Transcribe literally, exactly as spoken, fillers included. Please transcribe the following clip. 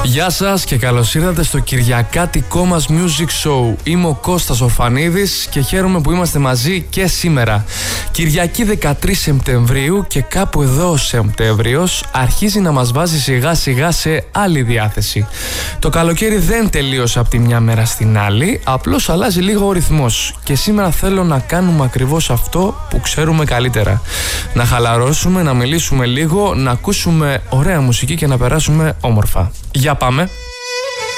Γεια σας και καλώς ήρθατε στο κυριακάτικό μας Music Show. Είμαι ο Κώστας Ορφανίδης και χαίρομαι που είμαστε μαζί και σήμερα. Κυριακή δεκατρείς Σεπτεμβρίου και κάπου εδώ ο Σεπτέμβριος αρχίζει να μας βάζει σιγά σιγά σε άλλη διάθεση. Το καλοκαίρι δεν τελείωσε από τη μια μέρα στην άλλη, απλώς αλλάζει λίγο ο ρυθμός και σήμερα θέλω να κάνουμε ακριβώς αυτό που ξέρουμε καλύτερα. Να χαλαρώσουμε, να μιλήσουμε λίγο, να ακούσουμε ωραία μουσική και να περάσουμε όμορφα. Για πάμε!